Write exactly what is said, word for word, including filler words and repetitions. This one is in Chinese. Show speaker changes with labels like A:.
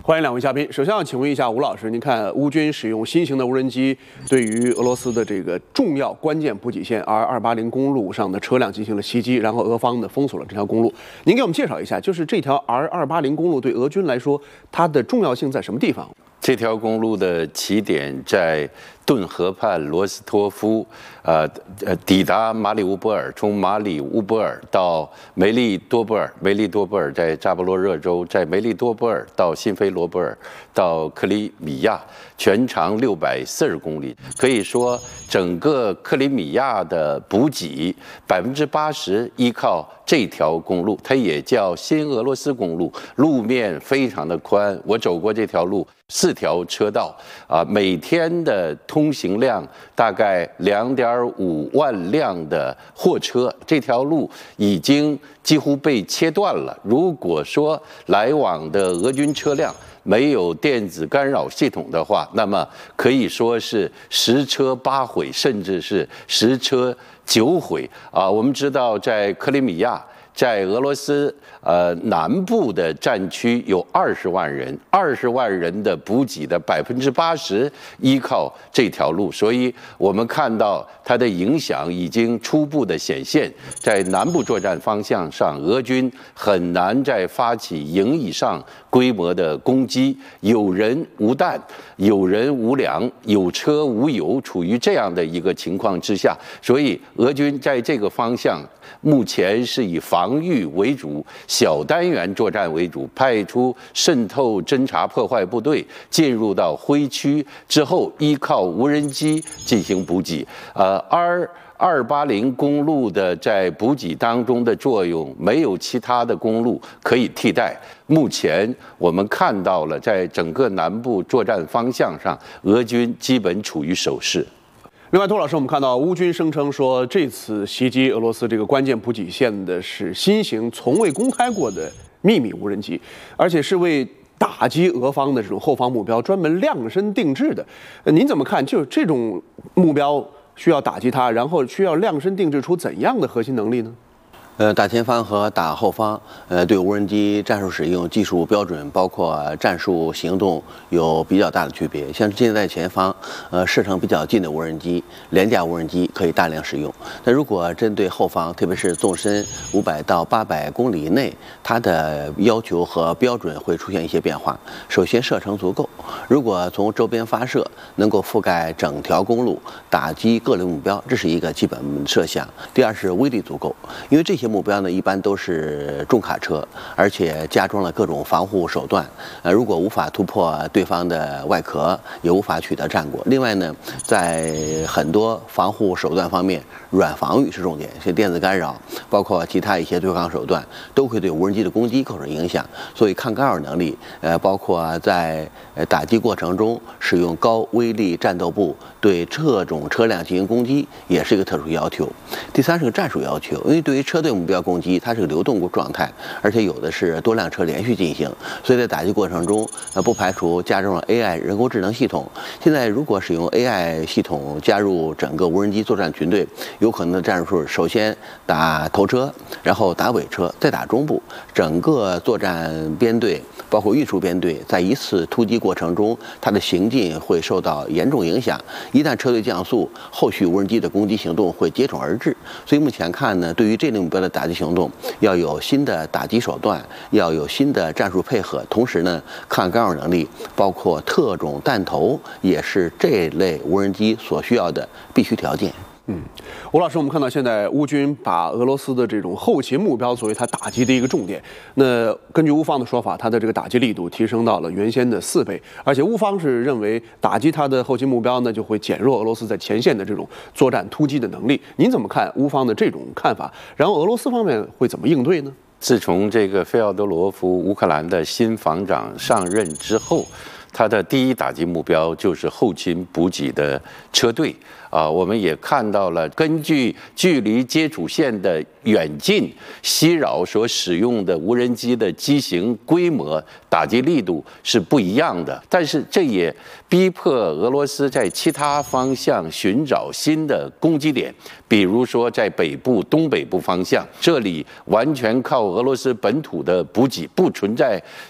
A: 欢迎两位嘉宾。首先要请问一下吴老师，您看乌军使用新型的无人机对于俄罗斯的这个重要关键补给线 R 二八零公路上的车辆进行了袭击，然后俄方呢封锁了这条公路。您给我们介绍一下，就是这条 R 二八零公路对俄军来说，它的重要性在什么地方？
B: 这条公路的起点在顿河畔罗斯托夫，呃呃，抵达马里乌波尔，从马里乌波尔到梅利多波尔，梅利多波尔在扎波罗热州，在梅利多波尔到辛菲罗波尔，到克里米亚，全长六百四十公里。可以说，整个克里米亚的补给百分之八十依靠这条公路，它也叫新俄罗斯公路，路面非常的宽。我走过这条路。四条车道啊，每天的通行量大概两点五万辆的货车，这条路已经几乎被切断了。如果说来往的俄军车辆没有电子干扰系统的话，那么可以说是十车八毁，甚至是十车九毁啊。我们知道，在克里米亚。在俄罗斯呃南部的战区有二十万人，二十万人的补给的百分之八十依靠这条路，所以我们看到它的影响已经初步的显现。在南部作战方向上，俄军很难再发起营以上规模的攻击，有人无弹，有人无粮，有车无油，处于这样的一个情况之下，所以俄军在这个方向目前是以防御为主，小单元作战为主，派出渗透侦察破坏部队进入到灰区之后，依靠无人机进行补给。呃 ，R 二八零公路的在补给当中的作用，没有其他的公路可以替代。目前我们看到了，在整个南部作战方向上，俄军基本处于守势。
A: 另外，托老师，我们看到乌军声称说，这次袭击俄罗斯这个关键补给线的是新型、从未公开过的秘密无人机，而且是为打击俄方的这种后方目标专门量身定制的。呃，您怎么看？就这种目标需要打击它，然后需要量身定制出怎样的核心能力呢？
C: 呃，打前方和打后方，呃，对无人机战术使用技术标准，包括战术行动有比较大的区别。像现在前方，呃，射程比较近的无人机、廉价无人机可以大量使用。那如果针对后方，特别是纵深五百到八百公里以内，它的要求和标准会出现一些变化。首先，射程足够，如果从周边发射，能够覆盖整条公路，打击各类目标，这是一个基本设想。第二是威力足够，因为这些目标呢，一般都是重卡车，而且加装了各种防护手段。呃，如果无法突破对方的外壳，也无法取得战果。另外呢，在很多防护手段方面，软防御是重点，像电子干扰，包括其他一些对抗手段，都会对无人机的攻击构成影响。所以抗干扰能力，呃，包括在呃打击过程中使用高威力战斗部对这种车辆进行攻击，也是一个特殊要求。第三是个战术要求，因为对于车队目标攻击，它是个流动状态，而且有的是多辆车连续进行，所以在打击过程中，呃，不排除加入了 A I 人工智能系统。现在如果使用 A I 系统加入整个无人机作战群队，有可能的战术首先打头车，然后打尾车，再打中部，整个作战编队，包括运输编队，在一次突击过程中，它的行进会受到严重影响。一旦车队降速，后续无人机的攻击行动会接踵而至。所以目前看呢，对于这类目标的打击行动，要有新的打击手段，要有新的战术配合，同时呢，抗干扰能力，包括特种弹头，也是这类无人机所需要的必须条件。
A: 嗯，吴老师，我们看到现在乌军把俄罗斯的这种后勤目标作为它打击的一个重点。那根据乌方的说法，它的这个打击力度提升到了原先的四倍，而且乌方是认为打击它的后勤目标呢，就会减弱俄罗斯在前线的这种作战突击的能力。您怎么看乌方的这种看法？然后俄罗斯方面会怎么应对呢？
B: 自从这个费奥多罗夫乌克兰的新防长上任之后，他的第一打击目标就是后勤补给的车队。啊，我们也看到了，根据距离接触线的远近、袭扰所使用的无人机的机型、规模、打击力度是不一样的。但是这也逼迫俄罗斯在其他方向寻找新的攻击点，比如说在北部、东北部方向，这里完全靠俄罗斯本土的补给，不存在